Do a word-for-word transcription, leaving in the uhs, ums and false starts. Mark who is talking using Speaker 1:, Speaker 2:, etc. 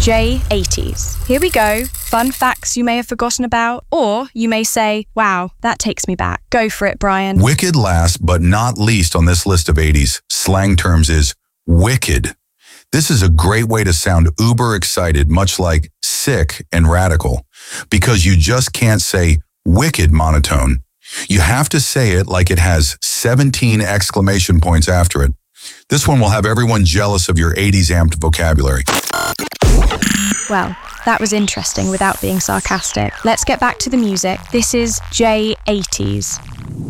Speaker 1: J eighties. Here we go. Fun facts you may have forgotten about, or you may say, wow, that takes me back. Go for it, Brian.
Speaker 2: Wicked last but not least on this list of eighties slang terms is wicked. This is a great way to sound uber excited, much like sick and radical, because you just can't say wicked monotone. You have to say it like it has seventeen exclamation points after it. This one will have everyone jealous of your eighties amped vocabulary.
Speaker 1: Well, that was interesting without being sarcastic. Let's get back to the music. This is J eighties.